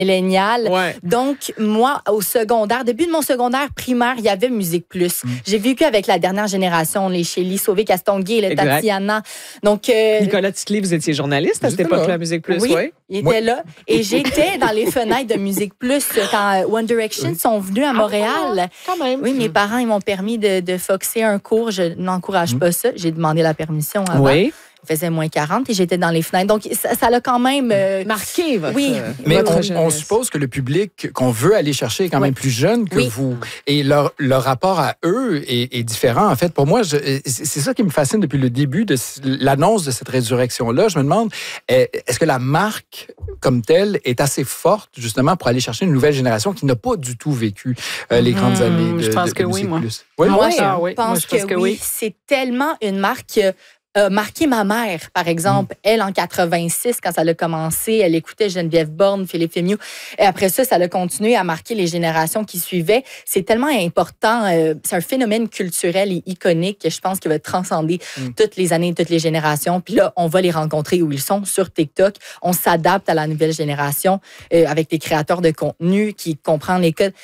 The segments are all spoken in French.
millénial. Ouais. Donc, moi, au secondaire, début de mon secondaire primaire, il y avait Musique Plus. J'ai vécu avec la dernière génération, les Shelly, Sauvé Castonguay, le Exact. Tatiana. Donc, Nicolas Titley, vous étiez journaliste à cette J'étais là. époque-là, Musique Plus, oui, oui? il était là. Et j'étais dans les fenêtres de Musique Plus quand One Direction sont venus à Montréal. Quand même. Oui, mes parents, ils m'ont permis de foxer un cours. Je n'encourage pas ça. J'ai demandé la permission avant. Oui. Il faisait moins 40 et j'étais dans les fenêtres. Donc, ça l'a quand même... Marqué votre... Oui. Mais votre on jeunesse. suppose que le public qu'on veut aller chercher est quand même plus jeune que Oui. vous. Et leur rapport à eux est différent. En fait, pour moi, c'est ça qui me fascine depuis le début de l'annonce de cette résurrection-là. Je me demande, est-ce que la marque comme telle est assez forte, justement, pour aller chercher une nouvelle génération qui n'a pas du tout vécu les grandes années de je pense de que oui, Musique moi. Plus? Oui, Moi, oui, ah oui. je pense, Moi, je pense que oui. C'est tellement une marque qui a marqué ma mère, par exemple. Elle, en 86, quand ça a commencé, elle écoutait Geneviève Borne, Philippe Fémieux. Et après ça a continué à marquer les générations qui suivaient. C'est tellement important. C'est un phénomène culturel et iconique que je pense qu'il va transcender toutes les années, toutes les générations. Puis là, on va les rencontrer où ils sont, sur TikTok. On s'adapte à la nouvelle génération avec des créateurs de contenu qui comprennent les codes.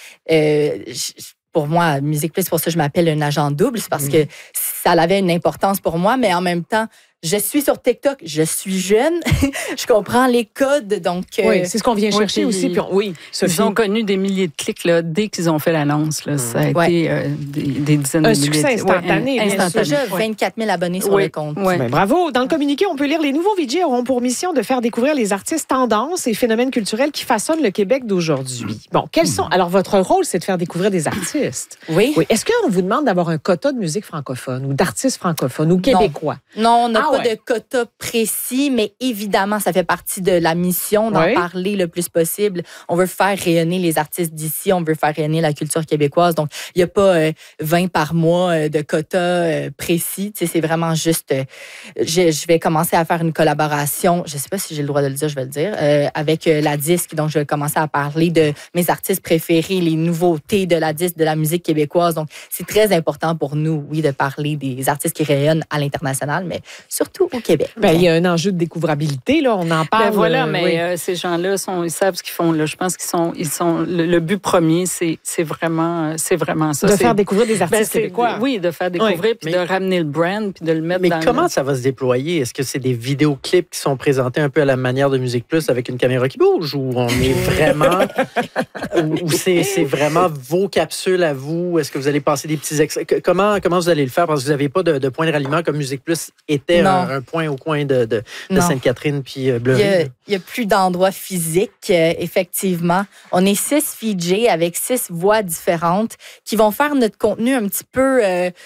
Pour moi, Musique Plus, pour ça, je m'appelle un agent double. C'est parce que ça avait une importance pour moi, mais en même temps, je suis sur TikTok, je suis jeune, je comprends les codes, donc... Oui, c'est ce qu'on vient chercher puis aussi. Puis oui, Sophie. Ils ont connu des milliers de clics là, dès qu'ils ont fait l'annonce. Là. Ça a été des dizaines Un de milliers succès de instantané, bien sûr. instantané. Déjà 24 000 abonnés sur le compte. Ouais. Ben, bravo. Dans le communiqué, on peut lire les nouveaux VJ auront pour mission de faire découvrir les artistes tendances et phénomènes culturels qui façonnent le Québec d'aujourd'hui. Bon, quels sont... Alors, votre rôle, c'est de faire découvrir des artistes. Oui. Oui. Est-ce qu'on vous demande d'avoir un quota de musique francophone ou d'artistes francophones ou québécois? Non, on n'a Ah pas ouais. de quota précis, mais évidemment, ça fait partie de la mission d'en Oui. parler le plus possible. On veut faire rayonner les artistes d'ici, on veut faire rayonner la culture québécoise. Donc, il n'y a pas 20 par mois de quota précis. Tu sais, c'est vraiment juste... je vais commencer à faire une collaboration, je ne sais pas si j'ai le droit de le dire, je vais le dire, avec la disque. Donc, je vais commencer à parler de mes artistes préférés, les nouveautés de la disque, de la musique québécoise. Donc, c'est très important pour nous, oui, de parler des artistes qui rayonnent à l'international, mais surtout au Québec. Ben, il y a un enjeu de découvrabilité, là, on en parle. Ben voilà, mais oui. ces gens-là, ils savent ce qu'ils font. Là. Je pense qu'ils sont le but premier, c'est vraiment ça. De C'est- faire découvrir des ben, artistes c'est- québécois. Oui, de faire découvrir, puis Mais- de ramener le brand, puis de le mettre Mais dans comment ça va se déployer? Est-ce que c'est des vidéoclips qui sont présentés un peu à la manière de Musique Plus avec une caméra qui bouge ou on est vraiment... ou c'est vraiment vos capsules à vous? Est-ce que vous allez passer des petits extraits? Comment vous allez le faire? Parce que vous n'avez pas de point de ralliement comme Musique Plus était Non. un point au coin de Non. Sainte-Catherine puis Il y Bleury. a plus d'endroits physiques, effectivement. On est 6 VJ avec 6 voix différentes qui vont faire notre contenu un petit peu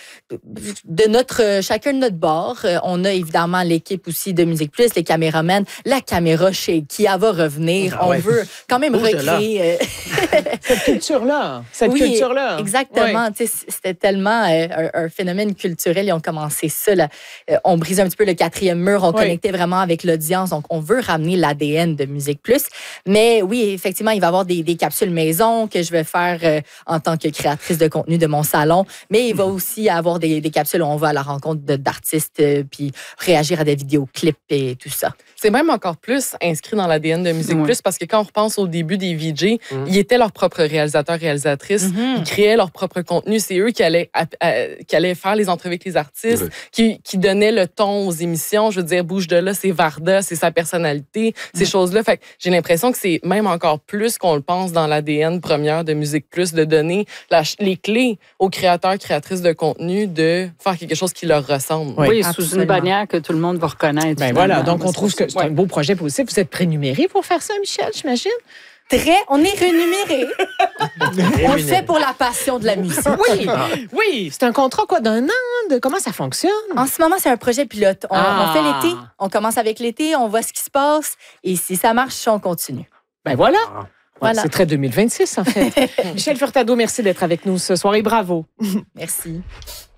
de chacun de notre bord. On a évidemment l'équipe aussi de Musique Plus, les caméramans, la caméra chez qui elle va revenir. Ah On ouais. veut quand même Bouge de là. recréer... Cette culture-là. Cette Oui, culture-là. Exactement. Tu sais, c'était tellement un phénomène culturel. Ils ont commencé ça. Là. On brisait un petit peu le 4e mur. On Oui. connectait vraiment avec l'audience. Donc, on veut ramener l'ADN de Musique Plus. Mais oui, effectivement, il va y avoir des capsules maison que je vais faire en tant que créatrice de contenu de mon salon. Mais il va aussi avoir des capsules où on va à la rencontre d'artistes puis réagir à des vidéoclips et tout ça. C'est même encore plus inscrit dans l'ADN de Musique Ouais. Plus parce que quand on repense au début des VJ, ils étaient leurs propres réalisateurs, réalisatrices. Ils créaient leur propre contenu. C'est eux qui allaient faire les entrevues avec les artistes, qui donnaient le ton aux émissions. Je veux dire, Bouge de là, c'est Varda, c'est sa personnalité, ces choses-là. Fait que j'ai l'impression que c'est même encore plus qu'on le pense dans l'ADN première de Musique Plus, de donner les clés aux créateurs, créatrices de contenu de faire quelque chose qui leur ressemble. Oui, sous absolument. une bannière que tout le monde va reconnaître. Ben finalement. voilà, donc on trouve que c'est un beau projet positif. Vous êtes prénuméré pour faire ça, Michel, j'imagine? On est rémunéré. On le fait pour la passion de la musique. Oui, oui. C'est un contrat, quoi, d'un an? Comment ça fonctionne? En ce moment, c'est un projet pilote. On Ah. fait l'été, on commence avec l'été, on voit ce qui se passe et si ça marche, on continue. Ben voilà. Voilà. C'est très 2026, en fait. Michel Furtado, merci d'être avec nous ce soir et bravo. Merci.